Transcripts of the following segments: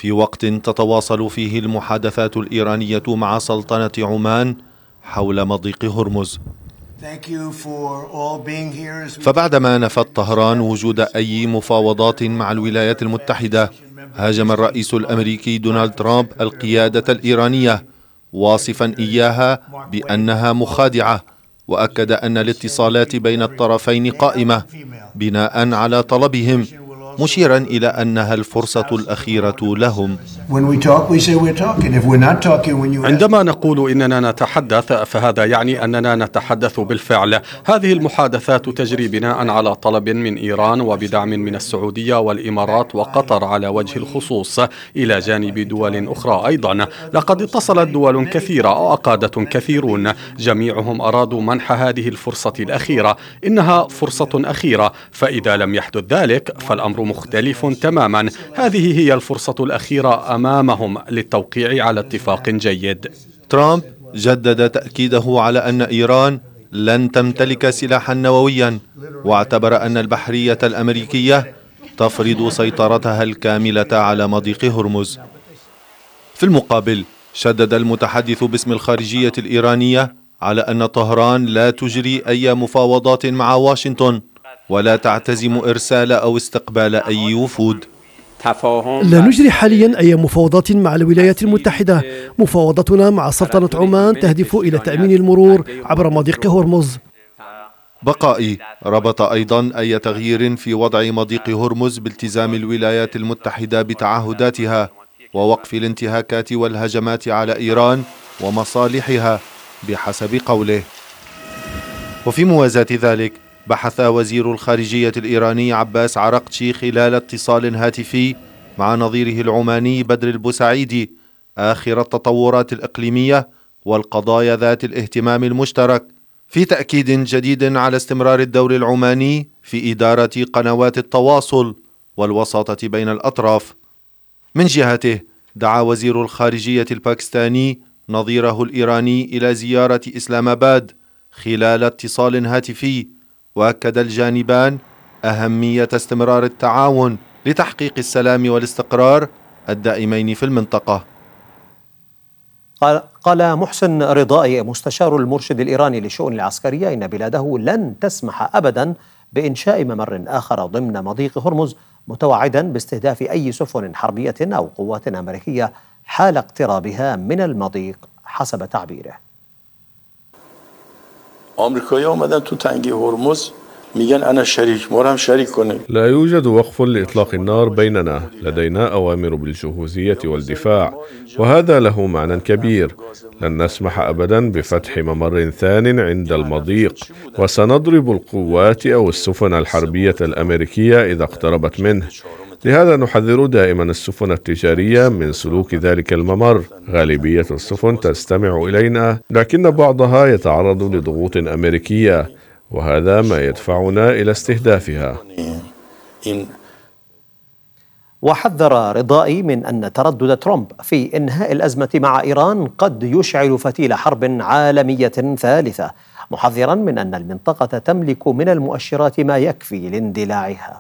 في وقت تتواصل فيه المحادثات الإيرانية مع سلطنة عمان حول مضيق هرمز. فبعدما نفت طهران وجود أي مفاوضات مع الولايات المتحدة، هاجم الرئيس الأمريكي دونالد ترامب القيادة الإيرانية، واصفا إياها بأنها مخادعة، وأكد أن الاتصالات بين الطرفين قائمة بناء على طلبهم، مشيرا إلى أنها الفرصة الأخيرة لهم. عندما نقول إننا نتحدث فهذا يعني أننا نتحدث بالفعل. هذه المحادثات تجري بناء على طلب من إيران وبدعم من السعودية والإمارات وقطر على وجه الخصوص، إلى جانب دول أخرى أيضا. لقد اتصلت دول كثيرة وقادة كثيرون، جميعهم أرادوا منح هذه الفرصة الأخيرة. إنها فرصة أخيرة، فإذا لم يحدث ذلك فالأمر مختلف تماما. هذه هي الفرصة الأخيرة أمامهم للتوقيع على اتفاق جيد. ترامب جدد تأكيده على أن إيران لن تمتلك سلاحا نوويا، واعتبر أن البحرية الأمريكية تفرض سيطرتها الكاملة على مضيق هرمز. في المقابل، شدد المتحدث باسم الخارجية الإيرانية على أن طهران لا تجري أي مفاوضات مع واشنطن، ولا تعتزم إرسال أو استقبال أي وفود. لا نجري حاليا أي مفاوضات مع الولايات المتحدة. مفاوضتنا مع سلطنة عمان تهدف إلى تأمين المرور عبر مضيق هرمز. بقائي ربط أيضا أي تغيير في وضع مضيق هرمز بالتزام الولايات المتحدة بتعهداتها ووقف الانتهاكات والهجمات على إيران ومصالحها بحسب قوله. وفي موازاة ذلك، بحث وزير الخارجية الإيراني عباس عرقتشي خلال اتصال هاتفي مع نظيره العماني بدر البوسعيدي آخر التطورات الإقليمية والقضايا ذات الاهتمام المشترك، في تأكيد جديد على استمرار الدور العماني في إدارة قنوات التواصل والوساطة بين الأطراف. من جهته، دعا وزير الخارجية الباكستاني نظيره الإيراني إلى زيارة إسلام آباد خلال اتصال هاتفي، وأكد الجانبان أهمية استمرار التعاون لتحقيق السلام والاستقرار الدائمين في المنطقة. قال محسن رضائي مستشار المرشد الإيراني للشؤون العسكرية إن بلاده لن تسمح أبدا بإنشاء ممر آخر ضمن مضيق هرمز، متوعدا باستهداف أي سفن حربية أو قوات أمريكية حال اقترابها من المضيق حسب تعبيره. لا يوجد وقف لإطلاق النار بيننا، لدينا أوامر بالجهوزية والدفاع، وهذا له معنى كبير. لن نسمح أبدا بفتح ممر ثان عند المضيق، وسنضرب القوات أو السفن الحربية الأمريكية إذا اقتربت منه. لهذا نحذر دائما السفن التجارية من سلوك ذلك الممر. غالبية السفن تستمع إلينا، لكن بعضها يتعرض لضغوط أمريكية، وهذا ما يدفعنا إلى استهدافها. وحذر رضائي من أن تردد ترامب في إنهاء الأزمة مع إيران قد يشعل فتيل حرب عالمية ثالثة، محذرا من أن المنطقة تملك من المؤشرات ما يكفي لاندلاعها.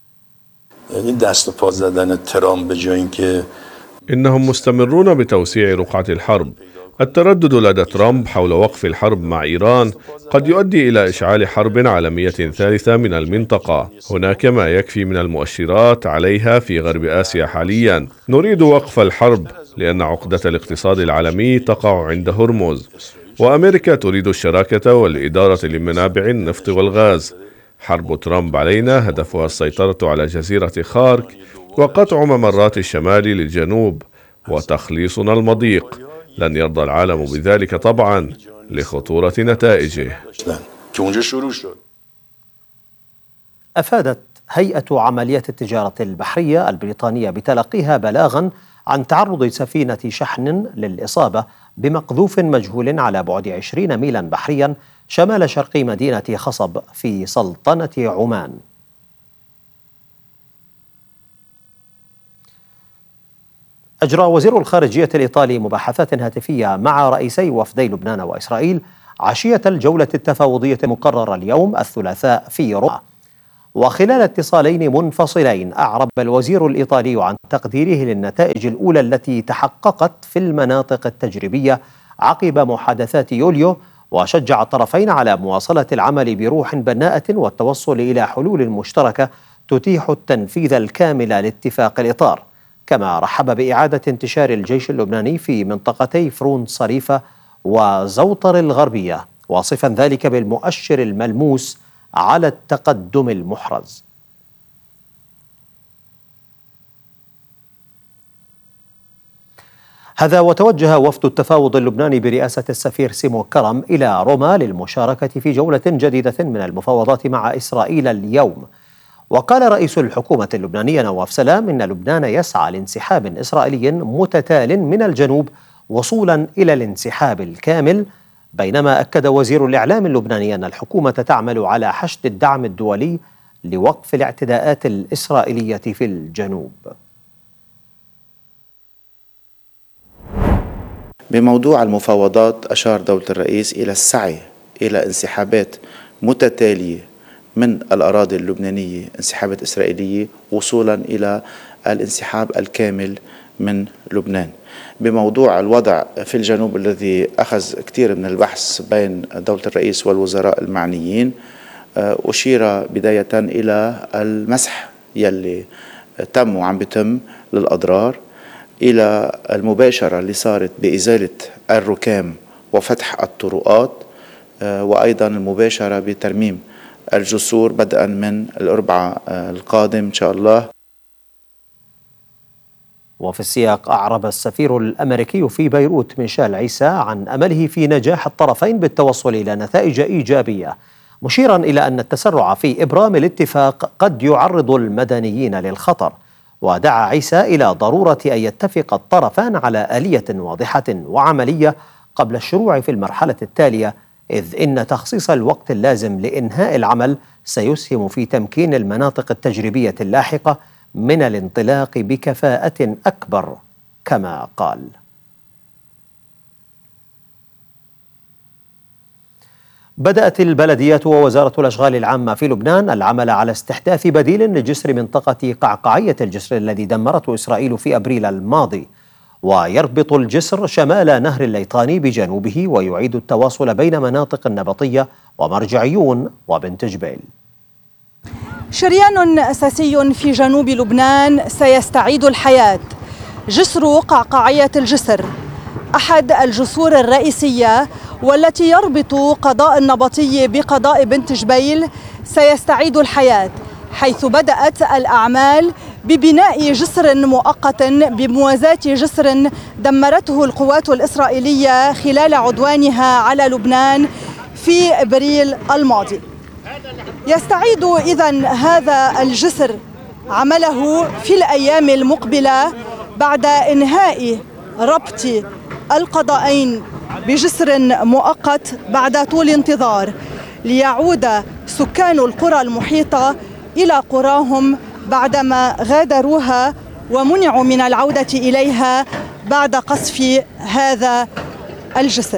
إنهم مستمرون بتوسيع رقعة الحرب. التردد لدى ترامب حول وقف الحرب مع إيران قد يؤدي إلى إشعال حرب عالمية ثالثة من المنطقة. هناك ما يكفي من المؤشرات عليها في غرب آسيا حاليا. نريد وقف الحرب لأن عقدة الاقتصاد العالمي تقع عند هرمز، وأمريكا تريد الشراكة والإدارة لمنابع النفط والغاز. حرب ترامب علينا هدفها السيطرة على جزيرة خارك وقطع ممرات الشمال للجنوب وتخليصنا المضيق. لن يرضى العالم بذلك طبعا لخطورة نتائجه. أفادت هيئة عمليات التجارة البحرية البريطانية بتلقيها بلاغا عن تعرض سفينة شحن للإصابة بمقذوف مجهول على بعد 20 ميلا بحريا شمال شرقي مدينة خصب في سلطنة عمان. أجرى وزير الخارجية الإيطالي مباحثات هاتفية مع رئيسي وفدي لبنان وإسرائيل عشية الجولة التفاوضية المقررة اليوم الثلاثاء في روما. وخلال اتصالين منفصلين أعرب الوزير الإيطالي عن تقديره للنتائج الأولى التي تحققت في المناطق التجريبية عقب محادثات يوليو، وشجع الطرفين على مواصلة العمل بروح بناءة والتوصل إلى حلول مشتركة تتيح التنفيذ الكامل لاتفاق الإطار. كما رحب بإعادة انتشار الجيش اللبناني في منطقتي فرون صريفة وزوطر الغربية، واصفا ذلك بالمؤشر الملموس على التقدم المحرز. هذا وتوجه وفد التفاوض اللبناني برئاسة السفير سيمو كرم إلى روما للمشاركة في جولة جديدة من المفاوضات مع إسرائيل اليوم. وقال رئيس الحكومة اللبنانية نواف سلام إن لبنان يسعى لانسحاب إسرائيلي متتال من الجنوب وصولا إلى الانسحاب الكامل، بينما أكد وزير الإعلام اللبناني أن الحكومة تعمل على حشد الدعم الدولي لوقف الاعتداءات الإسرائيلية في الجنوب. بموضوع المفاوضات أشار دولة الرئيس إلى السعي إلى انسحابات متتالية من الأراضي اللبنانية، انسحابات إسرائيلية وصولا إلى الانسحاب الكامل من لبنان. بموضوع الوضع في الجنوب الذي أخذ كثير من البحث بين دولة الرئيس والوزراء المعنيين، أشير بداية إلى المسح يلي تم وعم بيتم للأضرار، إلى المباشرة اللي صارت بإزالة الركام وفتح الطرقات، وأيضا المباشرة بترميم الجسور بدءا من الأربعاء القادم إن شاء الله. وفي السياق أعرب السفير الأمريكي في بيروت ميشيل عيسى عن أمله في نجاح الطرفين بالتوصل إلى نتائج إيجابية، مشيرا إلى أن التسرع في إبرام الاتفاق قد يعرض المدنيين للخطر. ودعا عيسى إلى ضرورة أن يتفق الطرفان على آلية واضحة وعملية قبل الشروع في المرحلة التالية، إذ إن تخصيص الوقت اللازم لإنهاء العمل سيسهم في تمكين المناطق التجريبية اللاحقة من الانطلاق بكفاءة أكبر كما قال. بدأت البلديات ووزارة الأشغال العامة في لبنان العمل على استحداث بديل لجسر منطقة قعقاعية الجسر الذي دمرته إسرائيل في أبريل الماضي، ويربط الجسر شمال نهر الليطاني بجنوبه ويعيد التواصل بين مناطق النبطية ومرجعيون وبنت جبيل. شريان أساسي في جنوب لبنان سيستعيد الحياة. جسر قعقاعية الجسر أحد الجسور الرئيسية والتي يربط قضاء النبطي بقضاء بنت جبيل سيستعيد الحياة، حيث بدأت الأعمال ببناء جسر مؤقت بموازاة جسر دمرته القوات الإسرائيلية خلال عدوانها على لبنان في أبريل الماضي. يستعيد إذن هذا الجسر عمله في الأيام المقبلة بعد إنهاء ربط القضاءين بجسر مؤقت بعد طول انتظار، ليعود سكان القرى المحيطة إلى قراهم بعدما غادروها ومنعوا من العودة إليها بعد قصف هذا الجسر.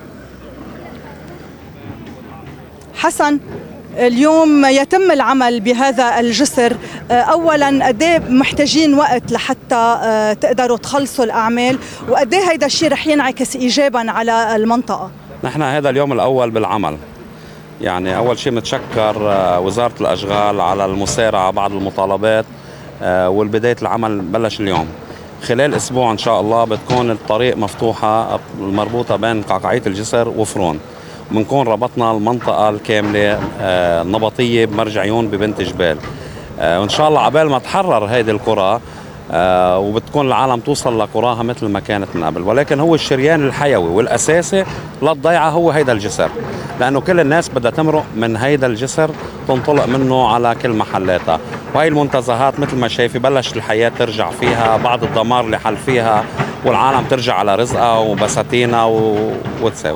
حسن، اليوم يتم العمل بهذا الجسر، اولا قد ايه محتاجين وقت لحتى تقدروا تخلصوا الاعمال، وقد ايه هيدا الشيء رح ينعكس ايجابا على المنطقه؟ نحن هذا اليوم الاول بالعمل، يعني اول شيء متشكر وزاره الاشغال على المسارعه بعض المطالبات، والبدايه العمل بلش اليوم. خلال اسبوع ان شاء الله بتكون الطريق مفتوحه المربوطه بين قعقاعيه الجسر وفرون، بنكون ربطنا المنطقة الكاملة النبطية بمرجعيون ببنت جبال، وإن شاء الله عبال ما تحرر هيدي القرى وبتكون العالم توصل لقراها مثل ما كانت من قبل. ولكن هو الشريان الحيوي والأساسي للضيعة هو هيدا الجسر، لأنه كل الناس بدها تمرق من هيدا الجسر تنطلق منه على كل محلاتها، وهي المنتزهات مثل ما شايفي بلش الحياة ترجع فيها، بعض الدمار اللي حل فيها، والعالم ترجع على رزقها وبساتينها وتساوي.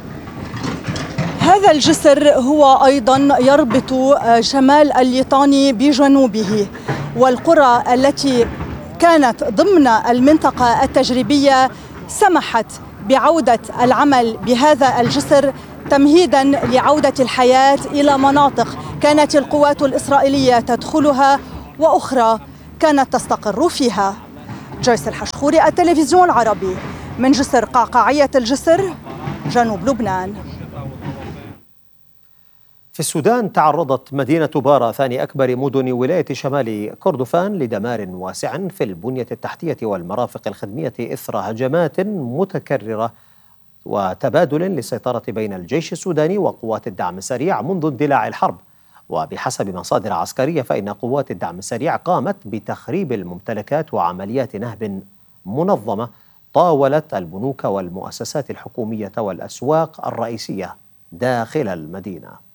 هذا الجسر هو أيضا يربط شمال الليطاني بجنوبه، والقرى التي كانت ضمن المنطقة التجريبية سمحت بعودة العمل بهذا الجسر تمهيدا لعودة الحياة إلى مناطق كانت القوات الإسرائيلية تدخلها وأخرى كانت تستقر فيها. جويس الحشخوري، التلفزيون العربي، من جسر قعقاعية الجسر، جنوب لبنان. في السودان تعرضت مدينة بارا ثاني أكبر مدن ولاية شمال كردفان لدمار واسع في البنية التحتية والمرافق الخدمية إثر هجمات متكررة وتبادل للسيطرة بين الجيش السوداني وقوات الدعم السريع منذ اندلاع الحرب. وبحسب مصادر عسكرية فإن قوات الدعم السريع قامت بتخريب الممتلكات وعمليات نهب منظمة طاولت البنوك والمؤسسات الحكومية والأسواق الرئيسية داخل المدينة.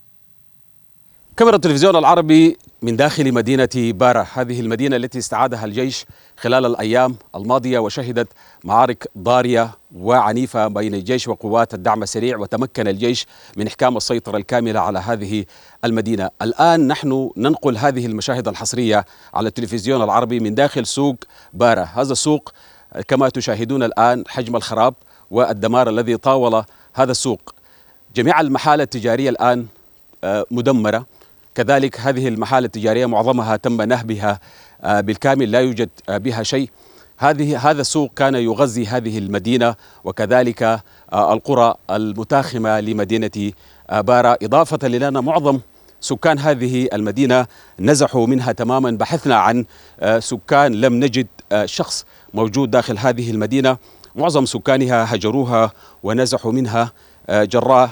كاميرا التلفزيون العربي من داخل مدينة بارا، هذه المدينة التي استعادها الجيش خلال الأيام الماضية وشهدت معارك ضارية وعنيفة بين الجيش وقوات الدعم السريع، وتمكن الجيش من إحكام السيطرة الكاملة على هذه المدينة. الآن نحن ننقل هذه المشاهد الحصرية على التلفزيون العربي من داخل سوق بارا. هذا السوق كما تشاهدون الآن حجم الخراب والدمار الذي طاول هذا السوق. جميع المحال التجارية الآن مدمرة، كذلك هذه المحال التجارية معظمها تم نهبها بالكامل، لا يوجد بها شيء. هذا السوق كان يغذي هذه المدينة وكذلك القرى المتاخمة لمدينة بارا، إضافة لأن معظم سكان هذه المدينة نزحوا منها تماما. بحثنا عن سكان لم نجد شخص موجود داخل هذه المدينة، معظم سكانها هجروها ونزحوا منها جراء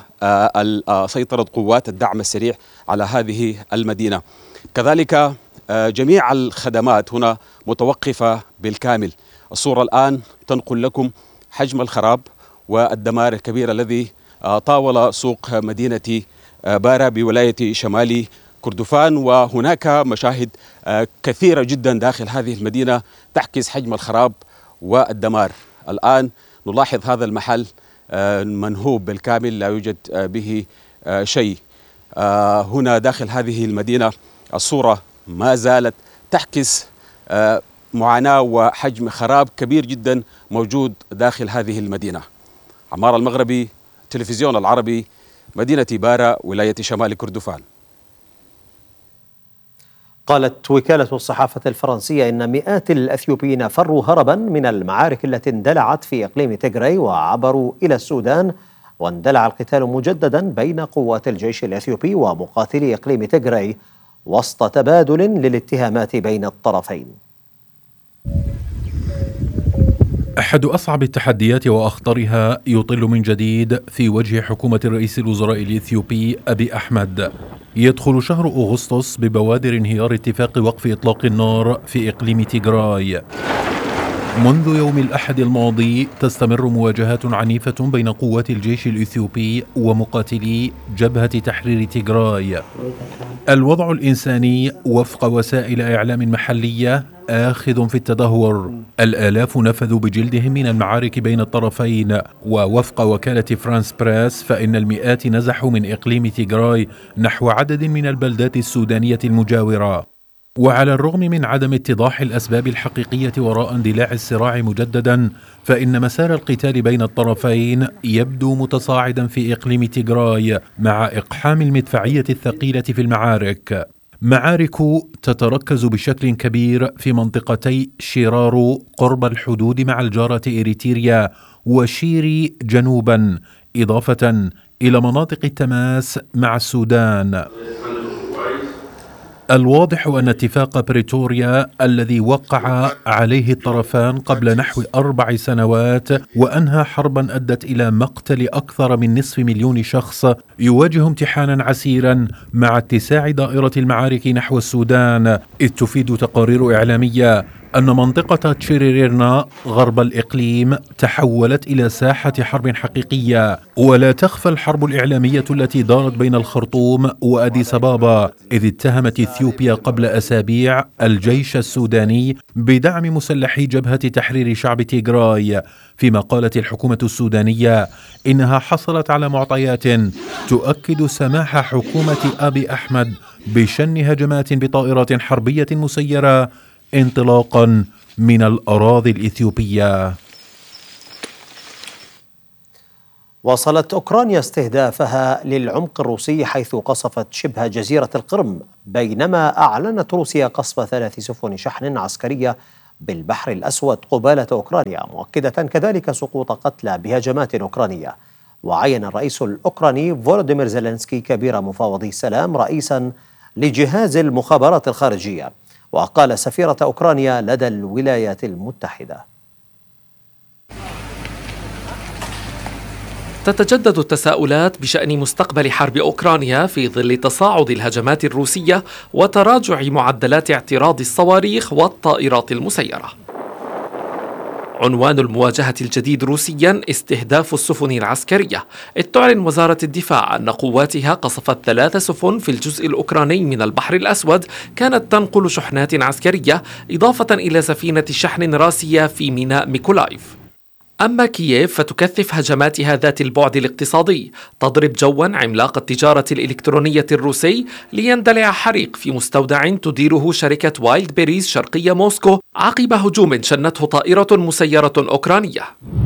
سيطرة قوات الدعم السريع على هذه المدينة. كذلك جميع الخدمات هنا متوقفة بالكامل. الصورة الآن تنقل لكم حجم الخراب والدمار الكبير الذي طاول سوق مدينة بارا بولاية شمال كردفان، وهناك مشاهد كثيرة جدا داخل هذه المدينة تعكس حجم الخراب والدمار. الآن نلاحظ هذا المحل منهوب بالكامل، لا يوجد به شيء. هنا داخل هذه المدينة الصورة ما زالت تعكس معاناة وحجم خراب كبير جدا موجود داخل هذه المدينة. عمار المغربي، تلفزيون العربي، مدينة بارا، ولاية شمال كردفان. قالت وكالة الصحافة الفرنسية إن مئات الأثيوبيين فروا هربا من المعارك التي اندلعت في إقليم تيغراي وعبروا إلى السودان، واندلع القتال مجددا بين قوات الجيش الأثيوبي ومقاتلي إقليم تيغراي وسط تبادل للاتهامات بين الطرفين. أحد أصعب التحديات وأخطرها يطل من جديد في وجه حكومة رئيس الوزراء الإثيوبي أبي أحمد. يدخل شهر أغسطس ببوادر انهيار اتفاق وقف إطلاق النار في إقليم تيغراي. منذ يوم الأحد الماضي تستمر مواجهات عنيفة بين قوات الجيش الإثيوبي ومقاتلي جبهة تحرير تيغراي. الوضع الإنساني وفق وسائل إعلام محلية آخذ في التدهور. الآلاف نفذوا بجلدهم من المعارك بين الطرفين، ووفق وكالة فرانس بريس فإن المئات نزحوا من إقليم تيغراي نحو عدد من البلدات السودانية المجاورة. وعلى الرغم من عدم اتضاح الأسباب الحقيقية وراء اندلاع الصراع مجددا، فإن مسار القتال بين الطرفين يبدو متصاعدا في إقليم تيغراي مع إقحام المدفعية الثقيلة في المعارك. معارك تتركز بشكل كبير في منطقتي شيرارو قرب الحدود مع الجارة إريتريا وشيري جنوبا، إضافة إلى مناطق التماس مع السودان. الواضح أن اتفاق بريتوريا الذي وقع عليه الطرفان قبل نحو 4 سنوات وأنهى حربا أدت إلى مقتل أكثر من 500,000 شخص يواجه امتحانا عسيرا مع اتساع دائرة المعارك نحو السودان، إذ تفيد تقارير إعلامية أن منطقة تشيريرنا غرب الإقليم تحولت إلى ساحة حرب حقيقية. ولا تخفى الحرب الإعلامية التي دارت بين الخرطوم وأديس أبابا، إذ اتهمت إثيوبيا قبل أسابيع الجيش السوداني بدعم مسلحي جبهة تحرير شعب تيغراي، فيما قالت الحكومة السودانية إنها حصلت على معطيات تؤكد سماح حكومة أبي أحمد بشن هجمات بطائرات حربية مسيرة انطلاقا من الأراضي الإثيوبية. واصلت أوكرانيا استهدافها للعمق الروسي حيث قصفت شبه جزيرة القرم، بينما أعلنت روسيا قصف 3 سفن شحن عسكرية بالبحر الأسود قبالة أوكرانيا، مؤكدة كذلك سقوط قتلى بهجمات أوكرانية. وعين الرئيس الأوكراني فولوديمير زيلينسكي كبير مفاوضي السلام رئيسا لجهاز المخابرات الخارجية، وقال سفيرة أوكرانيا لدى الولايات المتحدة. تتجدد التساؤلات بشأن مستقبل حرب أوكرانيا في ظل تصاعد الهجمات الروسية وتراجع معدلات اعتراض الصواريخ والطائرات المسيرة. عنوان المواجهة الجديد روسيا استهداف السفن العسكرية، إذ تعلن وزارة الدفاع أن قواتها قصفت 3 سفن في الجزء الأوكراني من البحر الأسود كانت تنقل شحنات عسكرية، إضافة إلى سفينة شحن راسية في ميناء ميكولايف. أما كييف فتكثف هجماتها ذات البعد الاقتصادي، تضرب جوا عملاق التجارة الإلكترونية الروسي ليندلع حريق في مستودع تديره شركة وايلد بيريز شرقية موسكو عقب هجوم شنته طائرة مسيرة أوكرانية.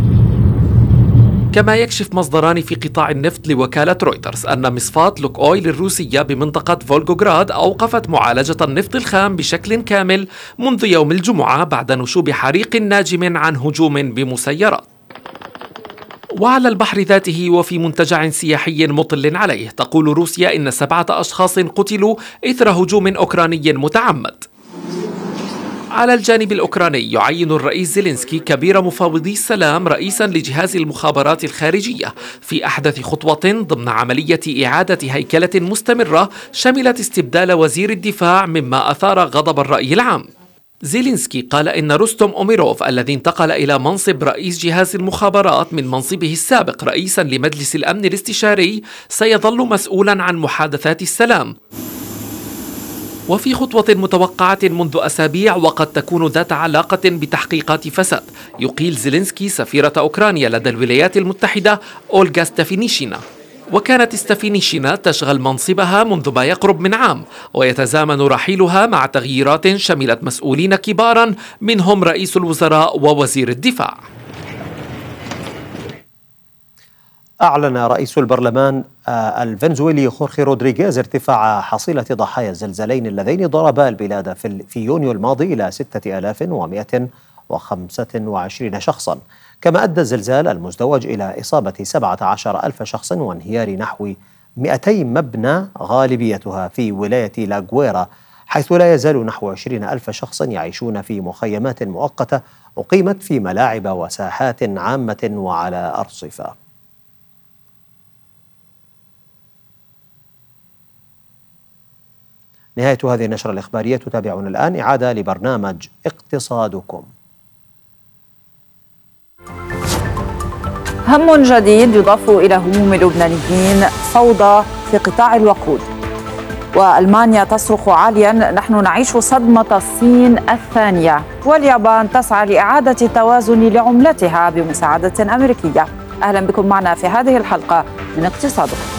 كما يكشف مصدران في قطاع النفط لوكالة رويترز أن مصفاة لوك أويل الروسية بمنطقة فولغوغراد أوقفت معالجة النفط الخام بشكل كامل منذ يوم الجمعة بعد نشوب حريق ناجم عن هجوم بمسيرات. وعلى البحر ذاته وفي منتجع سياحي مطل عليه، تقول روسيا إن 7 أشخاص قتلوا إثر هجوم أوكراني متعمد. على الجانب الأوكراني يعين الرئيس زيلينسكي كبير مفاوضي السلام رئيسا لجهاز المخابرات الخارجية في أحدث خطوة ضمن عملية إعادة هيكلة مستمرة شملت استبدال وزير الدفاع، مما أثار غضب الرأي العام. زيلينسكي قال إن روستوم أوميروف الذي انتقل إلى منصب رئيس جهاز المخابرات من منصبه السابق رئيسا لمجلس الأمن الاستشاري سيظل مسؤولا عن محادثات السلام، وفي خطوة متوقعة منذ أسابيع وقد تكون ذات علاقة بتحقيقات فساد. يقيل زيلينسكي سفيرة أوكرانيا لدى الولايات المتحدة أولغا ستافينيشينا، وكانت ستافينيشينا تشغل منصبها منذ ما يقرب من عام، ويتزامن رحيلها مع تغييرات شملت مسؤولين كبارا منهم رئيس الوزراء ووزير الدفاع. أعلن رئيس البرلمان الفنزويلي خورخي رودريغيز ارتفاع حصيلة ضحايا الزلزالين اللذين ضربا البلاد في يونيو الماضي إلى 6125 شخصا، كما أدى الزلزال المزدوج إلى إصابة 17,000 شخص وانهيار نحو 200 مبنى غالبيتها في ولاية لاغويرا، حيث لا يزال نحو 20,000 شخص يعيشون في مخيمات مؤقتة أقيمت في ملاعب وساحات عامة وعلى أرصفة. نهاية هذه النشرة الإخبارية. تتابعون الآن إعادة لبرنامج اقتصادكم. هم جديد يضاف إلى هموم اللبنانيين، فوضى في قطاع الوقود. وألمانيا تصرخ عاليا: نحن نعيش صدمة الصين الثانية. واليابان تسعى لإعادة التوازن لعملتها بمساعدة أمريكية. أهلا بكم معنا في هذه الحلقة من اقتصادكم.